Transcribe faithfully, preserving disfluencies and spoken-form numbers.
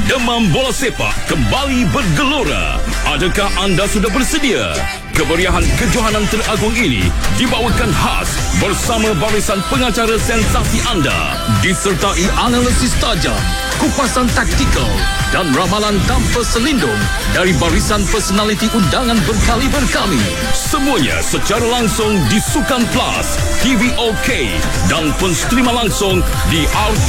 Demam bola sepak kembali bergelora. Adakah anda sudah bersedia? Kemeriahan kejohanan teragung ini dibawakan khas bersama barisan pengacara sensasi anda, disertai analisis tajam, kupasan taktikal dan ramalan tanpa selindung dari barisan personaliti undangan berkaliber kami. Semuanya secara langsung di Sukan Plus, T V OK dan pun streama langsung di R